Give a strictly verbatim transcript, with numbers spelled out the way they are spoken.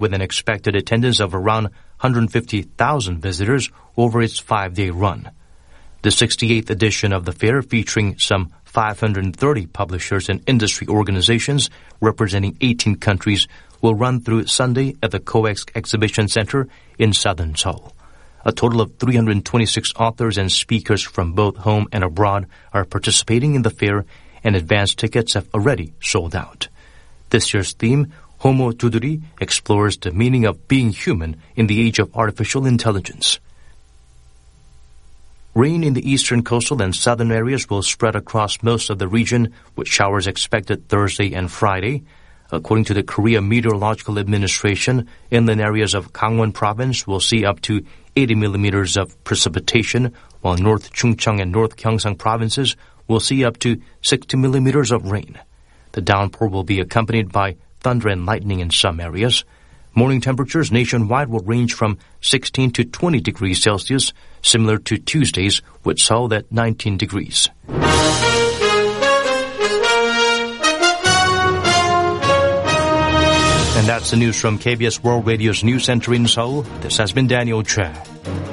with an expected attendance of around one hundred fifty thousand visitors over its five-day run. The sixty-eighth edition of the fair, featuring some five hundred thirty publishers and industry organizations representing eighteen countries, will run through Sunday at the COEX Exhibition Center in southern Seoul. A total of three hundred twenty-six authors and speakers from both home and abroad are participating in the fair, and advance tickets have already sold out. This year's theme, Homo Duduri, explores the meaning of being human in the age of artificial intelligence. Rain in the eastern coastal and southern areas will spread across most of the region, with showers expected Thursday and Friday. According to the Korea Meteorological Administration, inland areas of Gangwon Province will see up to eighty millimeters of precipitation, while North Chungcheong and North Gyeongsang provinces will see up to sixty millimeters of rain. The downpour will be accompanied by thunder and lightning in some areas. Morning temperatures nationwide will range from sixteen to twenty degrees Celsius, similar to Tuesday's, with Seoul at nineteen degrees. And that's the news from K B S World Radio's News Center in Seoul. This has been Daniel Choi.